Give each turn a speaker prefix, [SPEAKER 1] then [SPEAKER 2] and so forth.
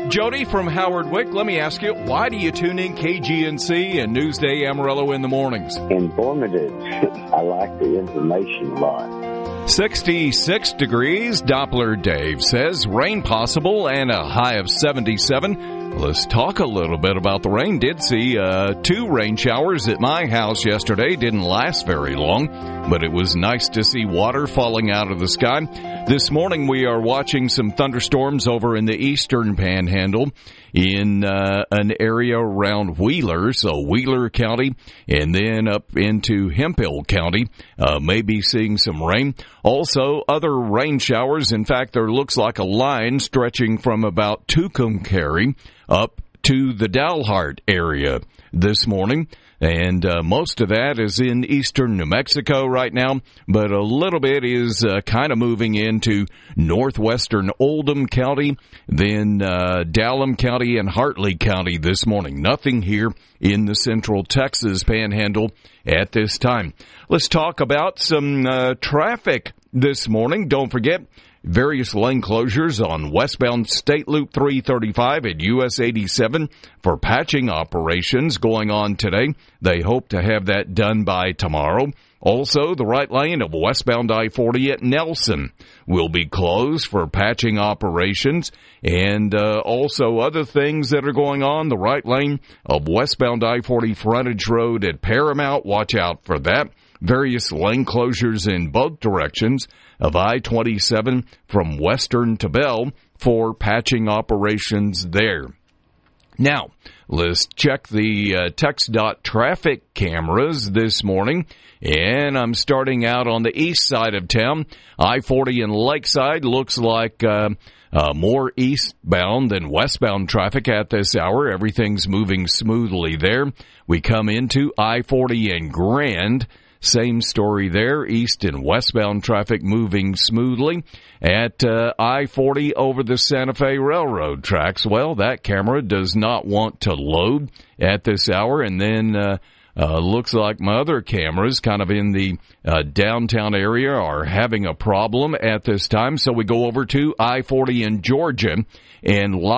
[SPEAKER 1] Jody from Howard Wick, let me ask you, why do you tune in KGNC and Newsday Amarillo in the mornings?
[SPEAKER 2] Informative. I like the information a lot.
[SPEAKER 1] 66 degrees, Doppler Dave says. Rain possible and a high of 77. Let's talk a little bit about the rain. Did see 2 rain showers at my house yesterday. Didn't last very long, but it was nice to see water falling out of the sky. This morning we are watching some thunderstorms over in the eastern panhandle in an area around Wheeler, so Wheeler County, and then up into Hemphill County. Maybe seeing some rain. Also, other rain showers. In fact, there looks like a line stretching from about Tucumcari up to the Dalhart area this morning. And most of that is in eastern New Mexico right now, but a little bit is kind of moving into northwestern Oldham County, then Dallam County and Hartley County this morning. Nothing here in the central Texas panhandle at this time. Let's talk about some traffic this morning. Don't forget, various lane closures on westbound State Loop 335 at US 87 for patching operations going on today. They hope to have that done by tomorrow. Also, the right lane of westbound I-40 at Nelson will be closed for patching operations. And also other things that are going on. The right lane of westbound I-40 frontage road at Paramount. Watch out for that. Various lane closures in both directions of I-27 from Western to Bell for patching operations there. Now, let's check the TxDOT traffic cameras this morning. And I'm starting out on the east side of town. I-40 in Lakeside looks like more eastbound than westbound traffic at this hour. Everything's moving smoothly there. We come into I-40 in Grand. Same story there. East and westbound traffic moving smoothly. At I-40 over the Santa Fe Railroad tracks, well, that camera does not want to load at this hour. And then looks like my other cameras kind of in the downtown area are having a problem at this time. So we go over to I-40 in Georgia and